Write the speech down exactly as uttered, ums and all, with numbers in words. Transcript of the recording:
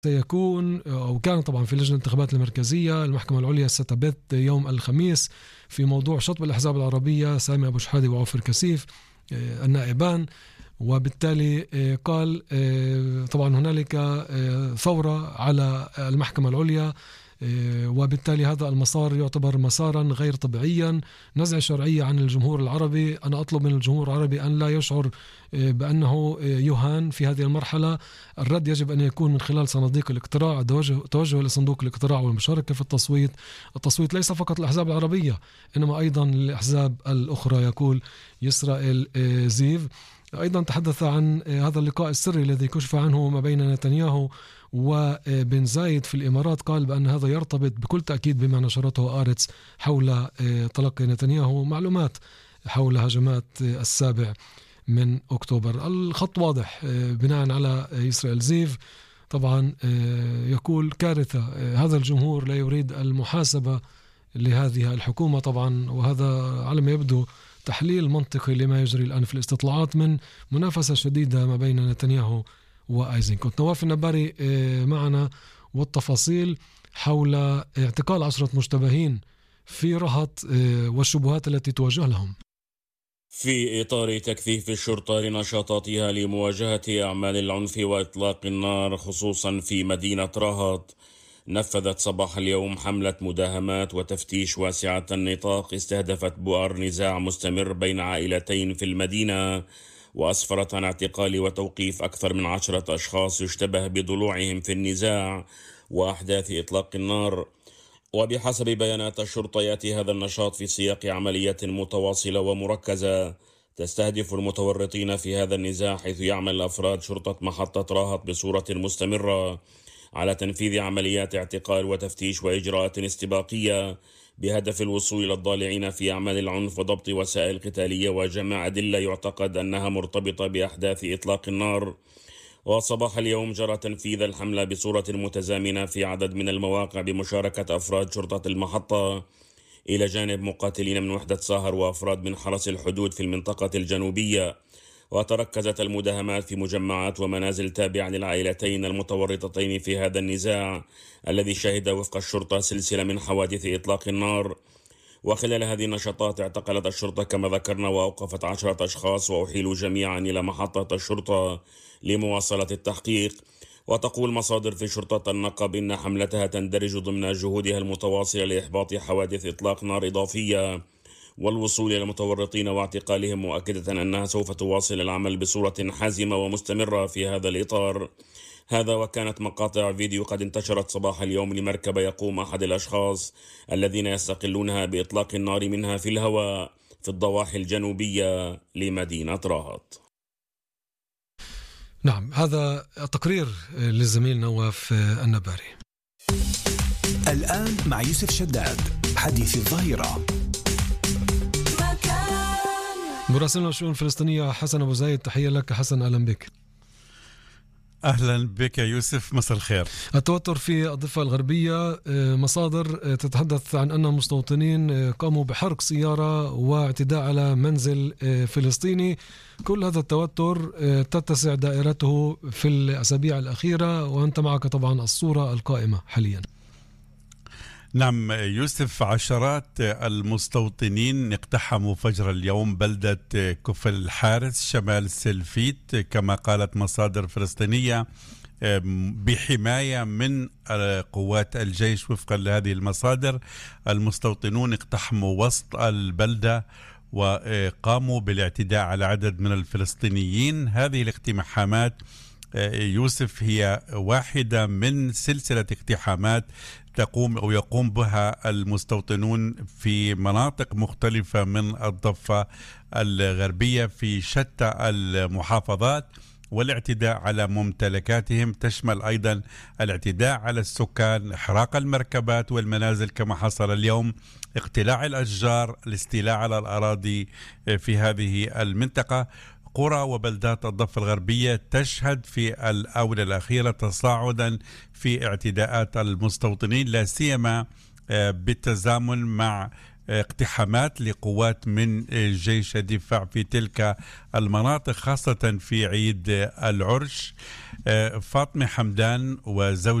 سيكون أو كان طبعا في لجنة الانتخابات المركزية. المحكمة العليا ستبت يوم الخميس في موضوع شطب الأحزاب العربية سامي أبو شحادة وعوفر كسيف النائبان، وبالتالي قال طبعا هنالك ثورة على المحكمة العليا، وبالتالي هذا المسار يعتبر مسارا غير طبيعيا، نزع شرعية عن الجمهور العربي. أنا أطلب من الجمهور العربي أن لا يشعر بأنه يهان في هذه المرحلة. الرد يجب أن يكون من خلال صناديق الاقتراع، التوجه لصندوق الاقتراع والمشاركة في التصويت. التصويت ليس فقط الأحزاب العربية إنما أيضا الأحزاب الأخرى، يقول يسرائيل زيف. أيضا تحدث عن هذا اللقاء السري الذي كشف عنه ما بين نتنياهو وبن زايد في الإمارات. قال بأن هذا يرتبط بكل تأكيد بما نشرته آرتس حول تلقي نتنياهو معلومات حول هجمات السابع من أكتوبر. الخط واضح بناء على إسرائيل زيف. طبعا يقول كارثة، هذا الجمهور لا يريد المحاسبة لهذه الحكومة طبعا، وهذا على ما يبدو تحليل منطقي لما يجري الآن في الاستطلاعات من منافسة شديدة ما بين نتنياهو وآيزنكوت. نواف النباري معنا والتفاصيل حول اعتقال عشرة مشتبهين في رهط والشبهات التي توجه لهم. في إطار تكثيف الشرطة لنشاطاتها لمواجهة أعمال العنف وإطلاق النار خصوصا في مدينة رهط، نفذت صباح اليوم حملة مداهمات وتفتيش واسعة النطاق استهدفت بؤر نزاع مستمر بين عائلتين في المدينة، وأسفرت عن اعتقال وتوقيف أكثر من عشرة أشخاص يشتبه بضلوعهم في النزاع وأحداث إطلاق النار. وبحسب بيانات الشرطة يأتي هذا النشاط في سياق عملية متواصلة ومركزة تستهدف المتورطين في هذا النزاع، حيث يعمل أفراد شرطة محطة راهط بصورة مستمرة على تنفيذ عمليات اعتقال وتفتيش وإجراءات استباقية بهدف الوصول إلى الضالعين في أعمال العنف وضبط وسائل قتالية وجمع أدلة يعتقد أنها مرتبطة بأحداث إطلاق النار. وصباح اليوم جرى تنفيذ الحملة بصورة متزامنة في عدد من المواقع بمشاركة أفراد شرطة المحطة إلى جانب مقاتلين من وحدة ساهر وأفراد من حرس الحدود في المنطقة الجنوبية. وتركزت المداهمات في مجمعات ومنازل تابعة للعائلتين المتورطتين في هذا النزاع الذي شهد وفق الشرطة سلسلة من حوادث إطلاق النار. وخلال هذه النشاطات اعتقلت الشرطة كما ذكرنا وأوقفت عشرة أشخاص وأحيلوا جميعا إلى محطة الشرطة لمواصلة التحقيق. وتقول مصادر في شرطة النقب إن حملتها تندرج ضمن جهودها المتواصلة لإحباط حوادث إطلاق نار إضافية والوصول إلى المتورطين واعتقالهم، مؤكدة أنها سوف تواصل العمل بصورة حازمة ومستمرة في هذا الإطار. هذا وكانت مقاطع فيديو قد انتشرت صباح اليوم لمركبة يقوم أحد الأشخاص الذين يستقلونها بإطلاق النار منها في الهواء في الضواحي الجنوبية لمدينة راهط. نعم، هذا تقرير للزميل نواف النباري. الآن مع يوسف شداد حديث الظهيرة. مراسلنا الشؤون الفلسطينية حسن أبو زايد، تحية لك حسن، أهلا بك. أهلا بك يوسف، مساء الخير. التوتر في الضفة الغربية، مصادر تتحدث عن أن مستوطنين قاموا بحرق سيارة واعتداء على منزل فلسطيني. كل هذا التوتر تتسع دائرته في الأسابيع الأخيرة، وأنت معك طبعا الصورة القائمة حاليا. نعم يوسف، عشرات المستوطنين اقتحموا فجر اليوم بلدة كفر الحارس شمال سلفيت كما قالت مصادر فلسطينية بحماية من قوات الجيش. وفقا لهذه المصادر المستوطنون اقتحموا وسط البلدة وقاموا بالاعتداء على عدد من الفلسطينيين. هذه الاقتحامات يوسف هي واحدة من سلسلة اقتحامات تقوم أو يقوم بها المستوطنون في مناطق مختلفة من الضفة الغربية في شتى المحافظات، والاعتداء على ممتلكاتهم تشمل أيضا الاعتداء على السكان، إحراق المركبات والمنازل كما حصل اليوم، اقتلاع الأشجار، الاستيلاء على الأراضي في هذه المنطقة. قرى وبلدات الضفة الغربية تشهد في الآونة الأخيرة تصاعدا في اعتداءات المستوطنين، لا سيما بالتزامن مع اقتحامات لقوات من جيش الدفاع في تلك المناطق خاصة في عيد العرش. فاطمة حمدان وزوج